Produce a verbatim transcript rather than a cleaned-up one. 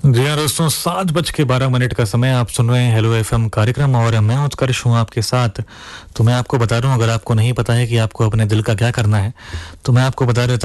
जी हाँ दोस्तों, सात बज के बारह मिनट का समय आप सुन रहे हैं हेलो एफएम कार्यक्रम और मैं उत्कर्ष हूँ आपके साथ। तो मैं आपको बता रहा हूँ, अगर आपको नहीं पता है कि आपको अपने दिल का क्या करना है, तो मैं आपको बता देता